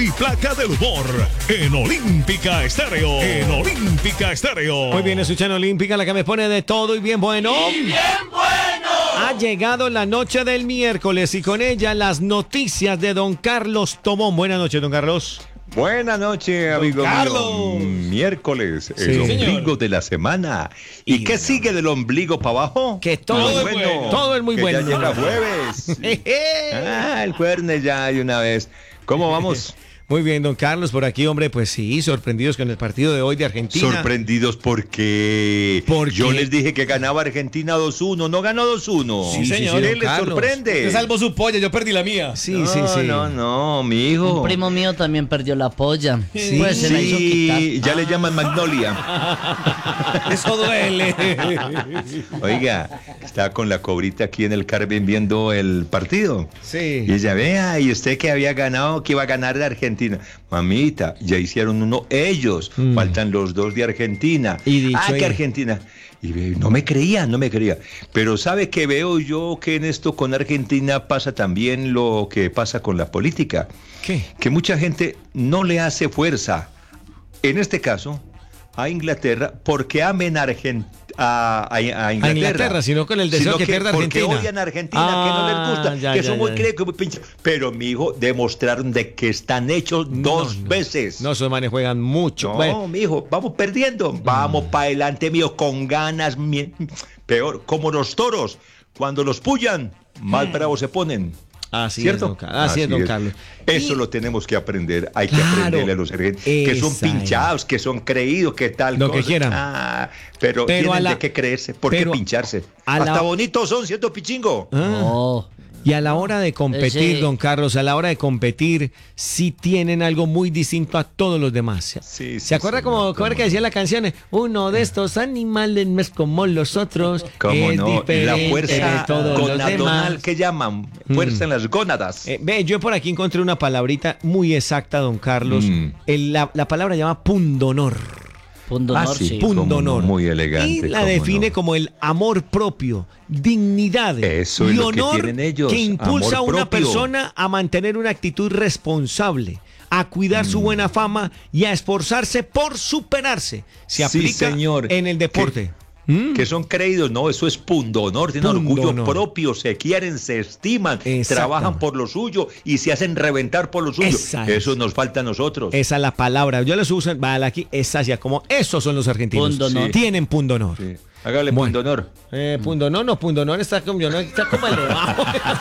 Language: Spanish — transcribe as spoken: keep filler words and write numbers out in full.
y placa del humor en Olímpica Estéreo. En Olímpica Estéreo. Muy bien, escuchan Olímpica, la que me pone de todo y bien bueno. ¡Y bien bueno! Ha llegado la noche del miércoles y con ella las noticias de don Carlos Tobón. Buenas noches, don Carlos. Buenas noches, amigo Carlos. mío. Miércoles, Sí, el ombligo señor. de la semana. ¿Y, Y qué no. sigue del ombligo para abajo? Que todo Muy es bueno. Todo es muy que bueno. Ya llega jueves. ah, el jueves ya de una vez. ¿Cómo vamos? Muy bien, don Carlos, por aquí, hombre, pues sí, sorprendidos con el partido de hoy de Argentina. Sorprendidos porque ¿Por yo qué? les dije que ganaba Argentina dos uno, no ganó dos uno. Sí, señor, ¿Qué don les Carlos. sorprende? Usted salvó su polla, yo perdí la mía. Sí, no, sí, sí. no, no, mi hijo. Un primo mío también perdió la polla. Sí. Pues se la hizo quitar. Sí, ya le llaman Magnolia. Eso duele. Oiga, estaba con la cobrita aquí en el Carmen viendo el partido. Sí. Y ella, vea, y usted que había ganado, que iba a ganar de Argentina. Mamita, ya hicieron uno ellos. Mm. Faltan los dos de Argentina. Y dicho ah, ahí. que Argentina. Y ve- no me creía, no me creía. Pero ¿sabe que veo yo que en esto con Argentina pasa también lo que pasa con la política? ¿Qué? Que mucha gente no le hace fuerza, en este caso, a Inglaterra, porque amen a, Argen- a, a- a Inglaterra. A Inglaterra, sino con el deseo Sino que pierda Argentina. Porque odian a Argentina, Ah, que no les gusta, ya, que ya, son muy ya. cre- que muy pinches. Pero, mi hijo, demostraron de que están hechos dos No, no. veces. No, esos manes juegan mucho. No, Bueno, mi hijo, vamos perdiendo. Vamos para adelante, mío, con ganas. mi- Peor, como los toros, cuando los pullan, más bravos se ponen. así ¿Cierto? es, don, Ca- así es, don Carlos. Eso Y- lo tenemos que aprender. Hay que Claro, aprenderle a los argentinos. Que son esa es. pinchados, que son creídos, que tal Lo que cosa. quieran. Ah, pero, Pero tienen a la- de qué creerse. ¿Por qué pero pincharse? a la- Hasta bonitos son, ¿cierto, pichingo? Ah. Oh. Y a la hora de competir, Ese- don Carlos, a la hora de competir, sí tienen algo muy distinto a todos los demás. Sí, sí, ¿Se acuerda señor, como, cómo cómo era que no. decía la canción? Uno de estos animales no es como los otros. ¿Cómo es no? diferente La de fuerza todos los gonadonal demás. que llaman. Fuerza en las gónadas. Eh, ve, yo por aquí encontré una palabrita muy exacta, don Carlos. Mm. El- la, la palabra llama pundonor. Punto Ah, honor, sí. sí. Cómo no, Pundonor. muy elegante, Y la cómo define no. como el amor propio, dignidad Eso es y lo que honor tienen ellos, que impulsa a amor una propio. persona a mantener una actitud responsable, a cuidar Mm. su buena fama y a esforzarse por superarse. Se Sí, aplica señor. en el deporte. ¿Mm? Que son creídos, no, eso es pundonor, tienen orgullo Pundonor. propio, se quieren, se estiman, Exacto. trabajan por lo suyo y se hacen reventar por lo suyo. Esa es. Eso nos falta a nosotros. Esa es la palabra. Yo les uso vale, aquí, esa ya como esos son los argentinos. Pundonor. Sí. Tienen pundonor. Sí. Hágale Bueno. pundonor. Eh, pundonor, no, pundonor está como, yo no, está como elevado.